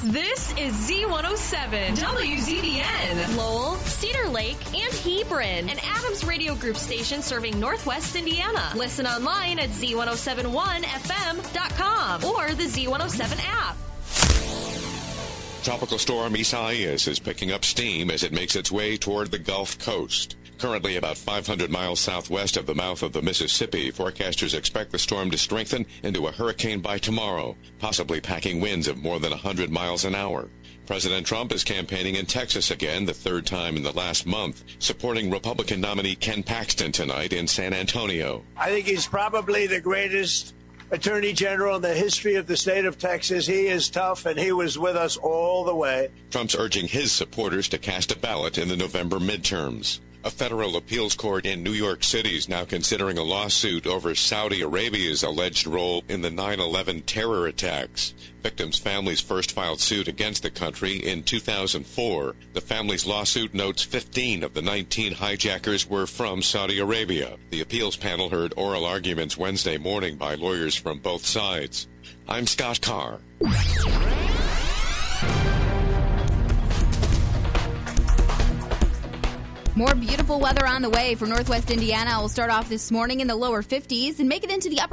This is Z107, WZBN, Lowell, Cedar Lake, and Hebron, an Adams Radio Group station serving Northwest Indiana. Listen online at Z1071FM.com or the Z107 app. Tropical storm Isaias is picking up steam as it makes its way toward the Gulf Coast. Currently about 500 miles southwest of the mouth of the Mississippi, forecasters expect the storm to strengthen into a hurricane by tomorrow, possibly packing winds of more than 100 miles an hour. President Trump is campaigning in Texas again, the third time in the last month, supporting Republican nominee Ken Paxton tonight in San Antonio. I think he's probably the greatest Attorney General in the history of the state of Texas. He is tough, and he was with us all the way. Trump's urging his supporters to cast a ballot in the November midterms. A federal appeals court in New York City is now considering a lawsuit over Saudi Arabia's alleged role in the 9/11 terror attacks. Victims' families first filed suit against the country in 2004. The family's lawsuit notes 15 of the 19 hijackers were from Saudi Arabia. The appeals panel heard oral arguments Wednesday morning by lawyers from both sides. I'm Scott Carr. More beautiful weather on the way for Northwest Indiana. We'll start off this morning in the lower 50s and make it into the upper